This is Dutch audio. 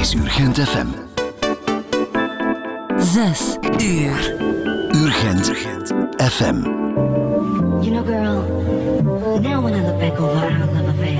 is Urgent FM. 6 uur. Urgent FM. You know, girl, now when I look back over our love affair,